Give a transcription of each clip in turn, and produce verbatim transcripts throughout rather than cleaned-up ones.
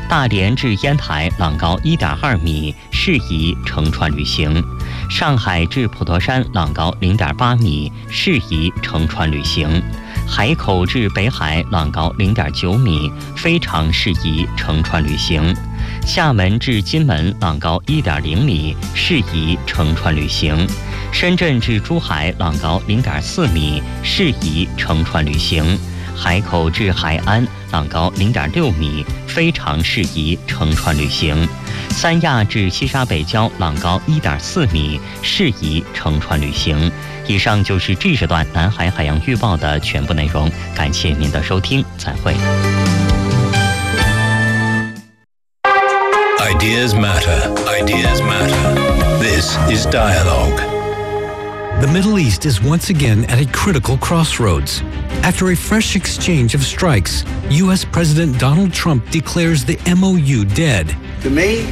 大连至烟台浪高一点二米，适宜乘船旅行；上海至普陀山浪高零点八米，适宜乘船旅行；海口至北海浪高零点九米，非常适宜乘船旅行；厦门至金门浪高一点零米，适宜乘船旅行；深圳至珠海浪高零点四米，适宜乘船旅行；海口至海安浪高零点六米，非常适宜乘船旅行；三亚至西沙北礁浪高一点四米，适宜乘船旅行。以上就是这时段南海海洋预报的全部内容，感谢您的收听，再会。 Ideas matter. Ideas matter. This is Dialogue. The Middle East is once again at a critical crossroads. After a fresh exchange of strikes, U S President Donald Trump declares the M O U dead. To me,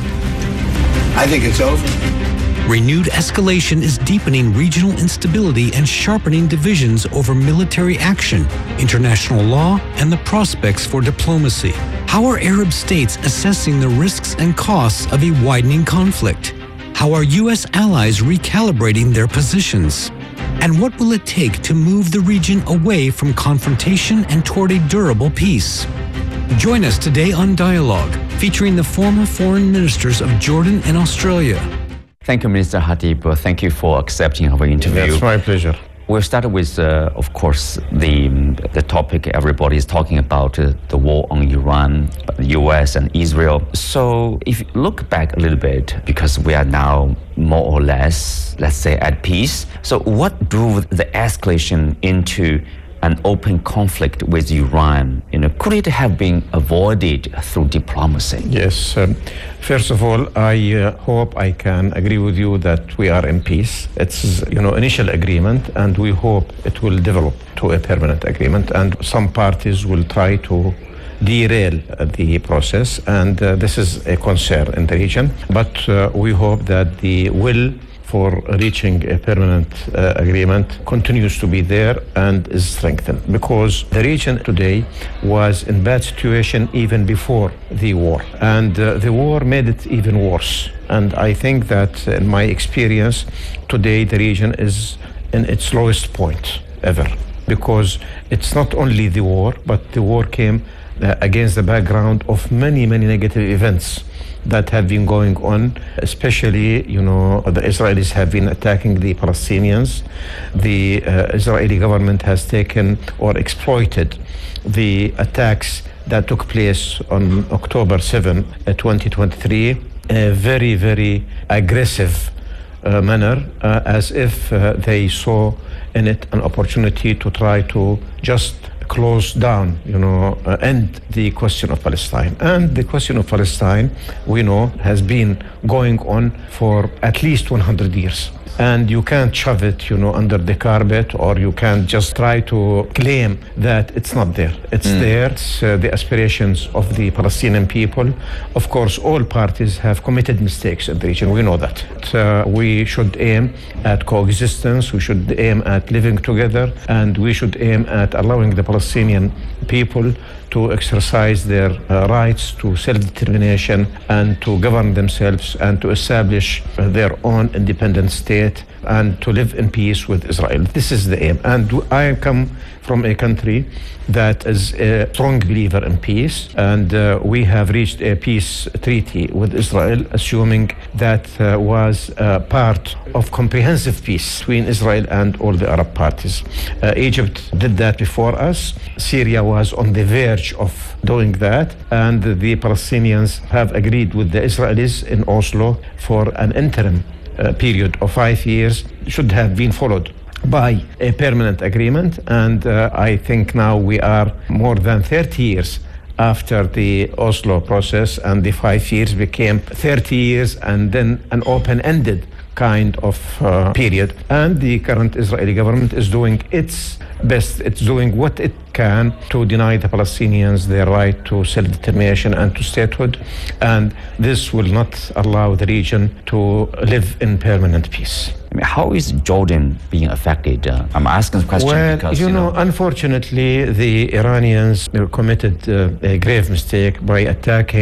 I think it's over. Renewed escalation is deepening regional instability and sharpening divisions over military action, international law, and the prospects for diplomacy. How are Arab states assessing the risks and costs of a widening conflict? How are U S allies recalibrating their positions? And what will it take to move the region away from confrontation and toward a durable peace? Join us today on Dialogue, featuring the former foreign ministers of Jordan and Australia. Thank you, Minister Hatib. Uh, thank you for accepting our interview. That's my pleasure. We'll start with, uh, of course, the the topic everybody is talking about, uh, the war on Iran, U S and Israel. So if you look back a little bit, because we are now more or less, let's say, at peace. So what drove the escalation into an open conflict with Iran? You know, could it have been avoided through diplomacy? Yes. Um, first of all, I uh, hope I can agree with you that we are in peace. It's, you know, initial agreement, and we hope it will develop to a permanent agreement, and some parties will try to derail uh, the process, and uh, this is a concern in the region. But uh, we hope that the will for reaching a permanent uh, agreement continues to be there and is strengthened, because the region today was in bad situation even before the war, and uh, the war made it even worse. And I think that in my experience today the region is in its lowest point ever, because it's not only the war, but the war came uh, against the background of many many negative events that have been going on, especially, you know, the Israelis have been attacking the Palestinians. The uh, Israeli government has taken or exploited the attacks that took place on October seventh, twenty twenty-three, a very, very aggressive uh, manner, uh, as if uh, they saw in it an opportunity to try to just close down, you know, uh, end the question of Palestine. And the question of Palestine, we know, has been going on for at least one hundred years. And you can't shove it, you know, under the carpet, or you can't just try to claim that it's not there. It's mm. there. It's uh, the aspirations of the Palestinian people. Of course, all parties have committed mistakes in the region. We know that. Uh, we should aim at coexistence. We should aim at living together, and we should aim at allowing the Palestinian people to exercise their uh, rights to self-determination and to govern themselves and to establish uh, their own independent state and to live in peace with Israel. This is the aim. And I come from a country that is a strong believer in peace, and uh, we have reached a peace treaty with Israel, assuming that uh, was uh, part of comprehensive peace between Israel and all the Arab parties. Uh, Egypt did that before us. Syria was on the verge of doing that, and the Palestinians have agreed with the Israelis in Oslo for an interim uh, period of five years, should have been followed by a permanent agreement. And uh, I think now we are more than thirty years after the Oslo process, and the five years became thirty years and then an open-ended kind of uh, period. And the current Israeli government is doing its best. It's doing what it can to deny the Palestinians their right to self-determination and to statehood, and this will not allow the region to live in permanent peace. I mean, how is Jordan being affected? Uh, I'm asking the question well, because, you, you know, know, unfortunately, the Iranians committed uh, a grave mistake by attacking